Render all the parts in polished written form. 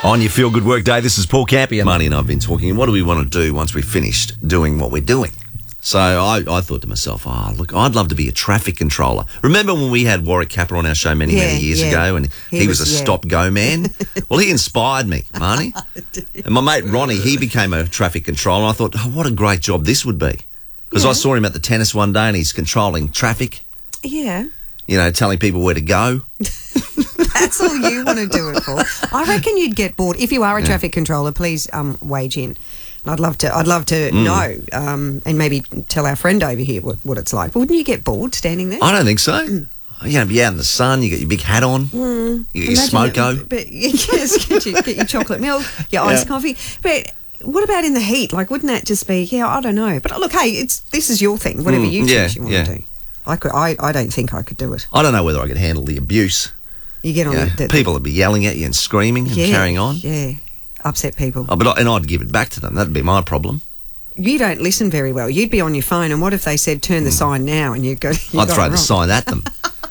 On your Feel Good Work Day, this is Paul Campion. Marnie and I have been talking, what do we want to do once we've finished doing what we're doing? So I thought to myself, look, I'd love to be a traffic controller. Remember when we had Warwick Capper on our show many years ago, and he was a stop-go man? Well, he inspired me, Marnie. And my mate Ronnie, he became a traffic controller. I thought, what a great job this would be. Because I saw him at the tennis one day and he's controlling traffic. Yeah. You know, telling people where to go. That's all you want to do it for. I reckon you'd get bored. If you are a traffic controller, please wage in. I'd love to know and maybe tell our friend over here what it's like. But wouldn't you get bored standing there? I don't think so. You know, be out in the sun, you get your big hat on, you get your smoko. But yes, get your chocolate milk, your iced coffee. But what about in the heat? Like, wouldn't that just be, I don't know. But look, hey, this is your thing, whatever you choose you want to do. I don't think I could do it. I don't know whether I could handle the abuse. You get on people would be yelling at you and screaming and carrying on. Yeah, upset people. And I'd give it back to them. That'd be my problem. You don't listen very well. You'd be on your phone, and what if they said, turn the sign now, and you'd go... I'd throw the sign at them.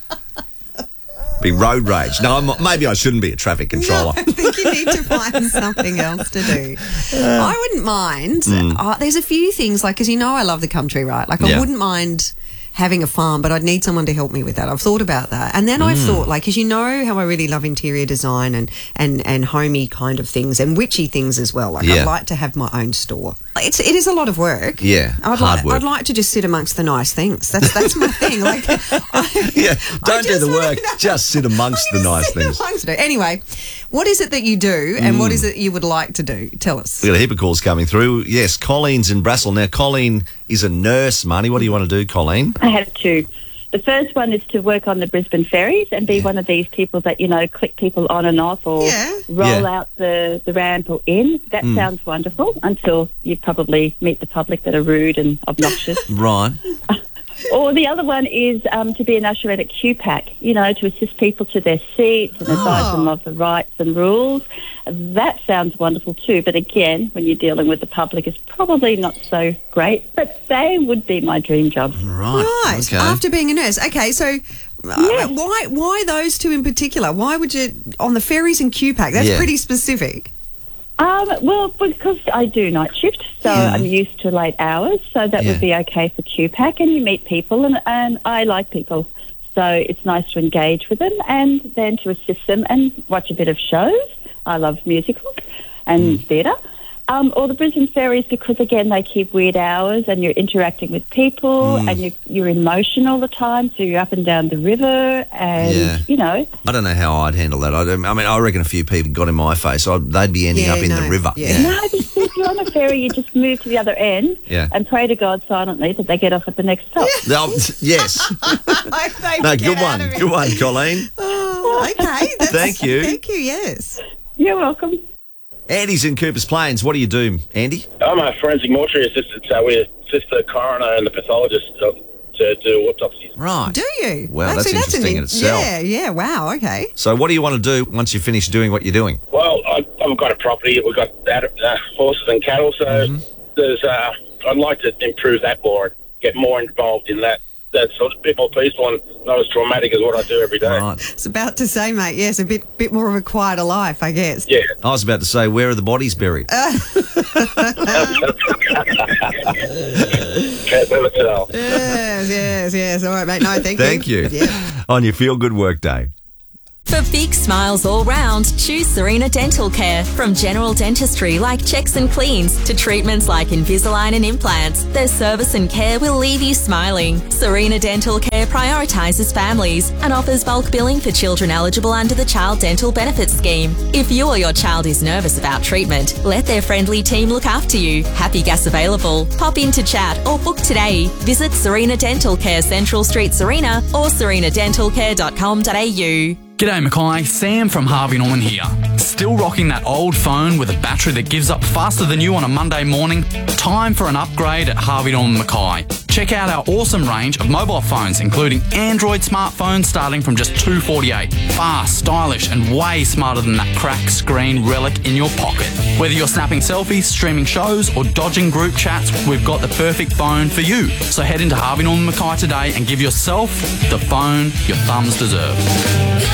Be road rage. No, maybe I shouldn't be a traffic controller. No, I think you need to find something else to do. I wouldn't mind. There's a few things, like, because I love the country, right? Like, I wouldn't mind having a farm, but I'd need someone to help me with that. I've thought about that. And then I've thought, like, because you know how I really love interior design and homey kind of things and witchy things as well. Like, I'd like to have my own store. It is a lot of work. Yeah, hard work. I'd like to just sit amongst the nice things. That's my thing. Like, don't do the work. Just sit amongst the nice things. Anyway, what is it that you do and what is it you would like to do? Tell us. We've got a heap of calls coming through. Yes, Colleen's in Brassel. Now, Colleen is a nurse, Marnie. What do you want to do, Colleen? I have two. The first one is to work on the Brisbane ferries and be one of these people that, click people on and off or roll out the ramp or in. That sounds wonderful until you probably meet the public that are rude and obnoxious. Right. Or the other one is to be an usher at a QPAC, to assist people to their seats and advise them of the rights and rules. That sounds wonderful too, but again, when you're dealing with the public, it's probably not so great, but they would be my dream job. Right. Okay. After being a nurse. Okay, so why those two in particular? Why would you, on the ferries and QPAC, that's pretty specific. Well, because I do night shift, so I'm used to late hours, so that would be okay for QPAC, and you meet people, and I like people, so it's nice to engage with them and then to assist them and watch a bit of shows. I love musicals and theatre. Or the Brisbane ferries, because, again, they keep weird hours and you're interacting with people and you're emotional all the time, so you're up and down the river and, I don't know how I'd handle that. I reckon a few people got in my face. They'd be ending up in the river. Yeah. No, because if you're on a ferry, you just move to the other end and pray to God silently that they get off at the next stop. Yes. No, good one. Good one, Colleen. Oh, okay. Thank you. Thank you, yes. You're welcome. Andy's in Coopers Plains. What do you do, Andy? I'm a forensic mortuary assistant, so we assist the coroner and the pathologist to do autopsies. Right. Do you? Well, that's interesting in itself. Yeah, wow, okay. So what do you want to do once you finish doing what you're doing? Well, I've got a property. We've got horses and cattle, so I'd like to improve that more, get more involved in that. That's a bit more peaceful and not as traumatic as what I do every day. Right. I was about to say, mate, yes, a bit more of a quieter life, I guess. Yeah. I was about to say, where are the bodies buried? Can't never tell. Yes. All right, mate. No, Thank you. Yeah. On your Feel Good Work Day. For big smiles all round, choose Serena Dental Care. From general dentistry like checks and cleans to treatments like Invisalign and implants, their service and care will leave you smiling. Serena Dental Care prioritises families and offers bulk billing for children eligible under the Child Dental Benefits Scheme. If you or your child is nervous about treatment, let their friendly team look after you. Happy gas available. Pop in to chat or book today. Visit Serena Dental Care, Central Street, Serena, or serenadentalcare.com.au. G'day Mackay, Sam from Harvey Norman here. Still rocking that old phone with a battery that gives up faster than you on a Monday morning? Time for an upgrade at Harvey Norman Mackay. Check out our awesome range of mobile phones, including Android smartphones starting from just $248. Fast, stylish, and way smarter than that cracked screen relic in your pocket. Whether you're snapping selfies, streaming shows, or dodging group chats, we've got the perfect phone for you. So head into Harvey Norman Mackay today and give yourself the phone your thumbs deserve.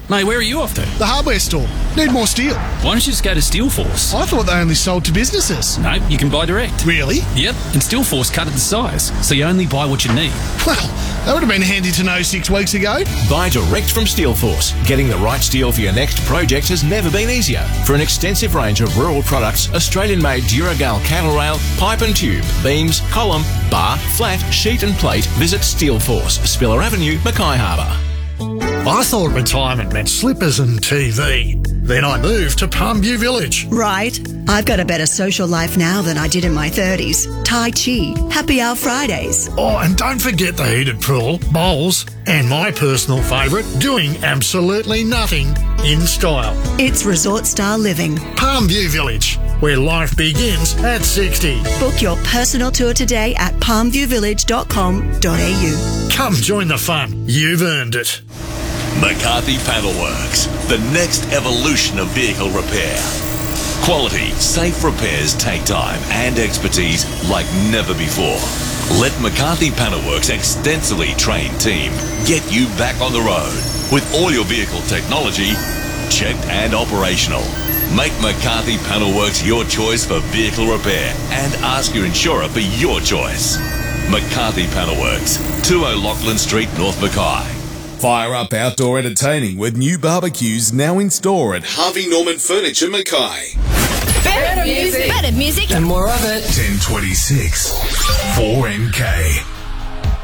Mate, where are you off to? The hardware store. Need more steel. Why don't you just go to Steelforce? I thought they only sold to businesses. No, you can buy direct. Really? Yep, and Steelforce cut it to size, so you only buy what you need. Well, that would have been handy to know 6 weeks ago. Buy direct from Steelforce. Getting the right steel for your next project has never been easier. For an extensive range of rural products, Australian-made Duragal cattle rail, pipe and tube, beams, column, bar, flat, sheet and plate, visit Steelforce, Spiller Avenue, Mackay Harbour. I thought retirement meant slippers and TV. Then I moved to Palmview Village. Right. I've got a better social life now than I did in my 30s. Tai Chi, Happy Hour Fridays. Oh, and don't forget the heated pool, bowls, and my personal favourite, doing absolutely nothing in style. It's resort-style living. Palmview Village, where life begins at 60. Book your personal tour today at palmviewvillage.com.au. Come join the fun. You've earned it. McCarthy Panelworks, the next evolution of vehicle repair. Quality, safe repairs take time and expertise like never before. Let McCarthy Panelworks' extensively trained team get you back on the road with all your vehicle technology checked and operational. Make McCarthy Panelworks your choice for vehicle repair and ask your insurer for your choice. McCarthy Panelworks, 20 Lachlan Street, North Mackay. Fire up outdoor entertaining with new barbecues now in store at Harvey Norman Furniture Mackay. Better music. And more of it. 1026 4NK.